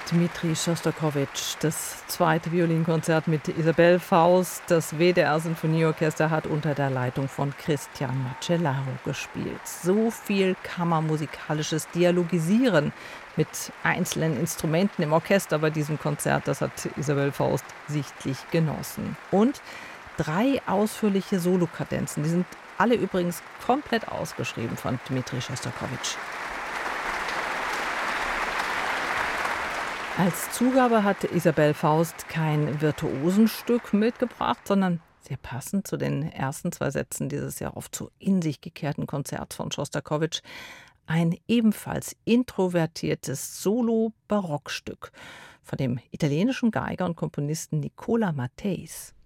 Dmitri Schostakowitsch, das zweite Violinkonzert mit Isabelle Faust. Das WDR-Sinfonieorchester hat unter der Leitung von Christian Macellaro gespielt. So viel kammermusikalisches Dialogisieren mit einzelnen Instrumenten im Orchester bei diesem Konzert, das hat Isabelle Faust sichtlich genossen. Und 3 ausführliche Solokadenzen, die sind alle übrigens komplett ausgeschrieben von Dmitri Schostakowitsch. Als Zugabe hat Isabelle Faust kein Virtuosenstück mitgebracht, sondern sehr passend zu den ersten 2 Sätzen dieses ja oft so in sich gekehrten Konzerts von Schostakowitsch ein ebenfalls introvertiertes Solo-Barockstück von dem italienischen Geiger und Komponisten Nicola Matteis.